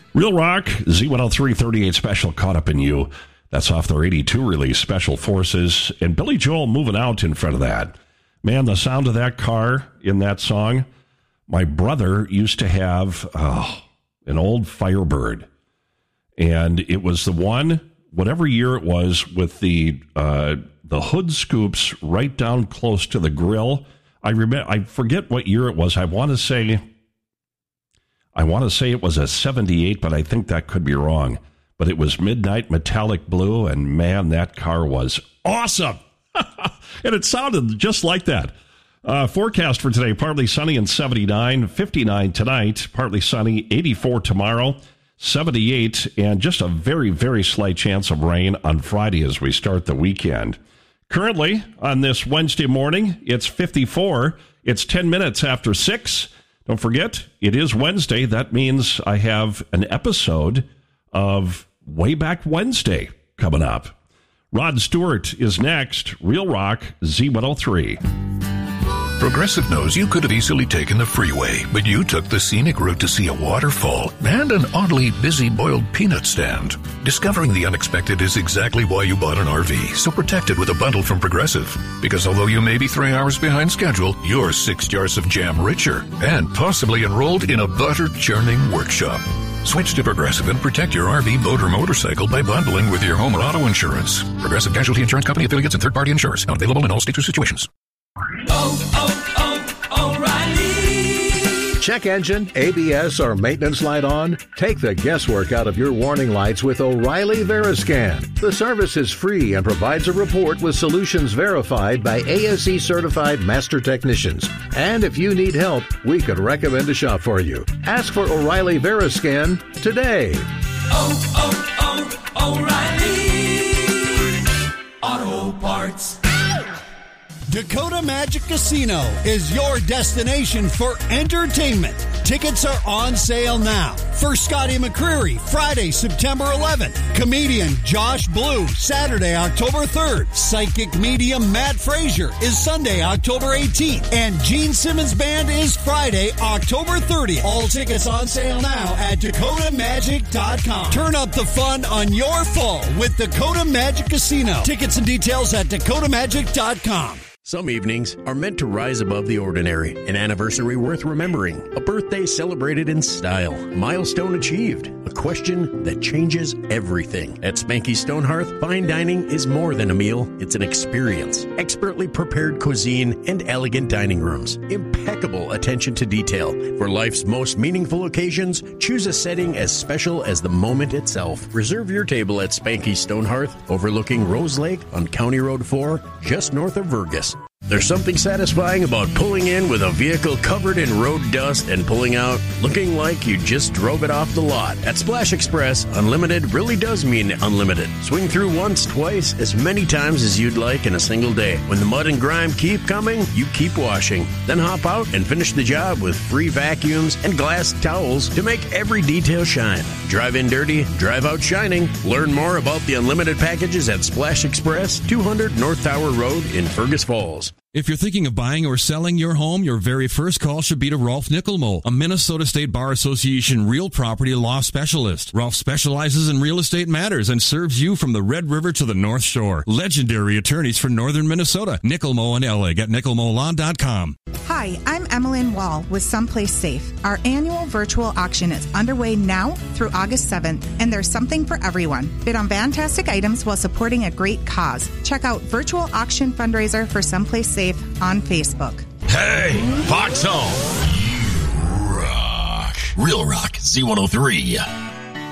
Real Rock, Z103 38 Special, Caught Up in You. That's off their 82 release, Special Forces. And Billy Joel moving out in front of that. Man, the sound of that car in that song. My brother used to have an old Firebird. And it was the one, whatever year it was, with the hood scoops right down close to the grill. I forget what year it was. I want to say it was a 78, but I think that could be wrong. But it was midnight metallic blue, and man, that car was awesome. And it sounded just like that. Forecast for today, partly sunny and 79, 59 tonight, partly sunny, 84 tomorrow, 78, and just a very, very slight chance of rain on Friday as we start the weekend. Currently, on this Wednesday morning, it's 54. It's 10 minutes after 6. Don't forget, it is Wednesday. That means I have an episode of Way Back Wednesday coming up. Rod Stewart is next. Real Rock, Z103. Progressive knows you could have easily taken the freeway, but you took the scenic route to see a waterfall and an oddly busy boiled peanut stand. Discovering the unexpected is exactly why you bought an RV, so protect it with a bundle from Progressive. Because although you may be 3 hours behind schedule, you're 6 jars of jam richer and possibly enrolled in a butter-churning workshop. Switch to Progressive and protect your RV, boat, or motorcycle by bundling with your home or auto insurance. Progressive Casualty Insurance Company affiliates and third-party insurers. Not available in all states or situations. O'Reilly. Check engine, ABS, or maintenance light on? Take the guesswork out of your warning lights with O'Reilly Veriscan. The service is free and provides a report with solutions verified by ASE-certified master technicians. And if you need help, we could recommend a shop for you. Ask for O'Reilly Veriscan today. O'Reilly Auto Parts. Dakota Magic Casino is your destination for entertainment. Tickets are on sale now. For Scotty McCreery, Friday, September 11th. Comedian Josh Blue, Saturday, October 3rd. Psychic medium Matt Frazier is Sunday, October 18th. And Gene Simmons Band is Friday, October 30th. All tickets on sale now at DakotaMagic.com. Turn up the fun on your fall with Dakota Magic Casino. Tickets and details at DakotaMagic.com. Some evenings are meant to rise above the ordinary. An anniversary worth remembering. A birthday celebrated in style. Milestone achieved. A question that changes everything. At Spanky Stonehearth, fine dining is more than a meal. It's an experience. Expertly prepared cuisine and elegant dining rooms. Impeccable attention to detail. For life's most meaningful occasions, choose a setting as special as the moment itself. Reserve your table at Spanky Stonehearth, overlooking Rose Lake on County Road 4, just north of Vergas. There's something satisfying about pulling in with a vehicle covered in road dust and pulling out looking like you just drove it off the lot. At Splash Express, unlimited really does mean unlimited. Swing through once, twice, as many times as you'd like in a single day. When the mud and grime keep coming, you keep washing. Then hop out and finish the job with free vacuums and glass towels to make every detail shine. Drive in dirty, drive out shining. Learn more about the unlimited packages at Splash Express, 200 North Tower Road in Fergus Falls. If you're thinking of buying or selling your home, your very first call should be to Rolf Nickelmo, a Minnesota State Bar Association real property law specialist. Rolf specializes in real estate matters and serves you from the Red River to the North Shore. Legendary attorneys for northern Minnesota. Nickelmo and Ellig at nickelmolaw.com. Hi, I'm Emmeline Wall with Someplace Safe. Our annual virtual auction is underway now through August 7th, and there's something for everyone. Bid on fantastic items while supporting a great cause. Check out Virtual Auction Fundraiser for Someplace Safe on Facebook. Hey, Foxhole! You rock. Real Rock, Z103.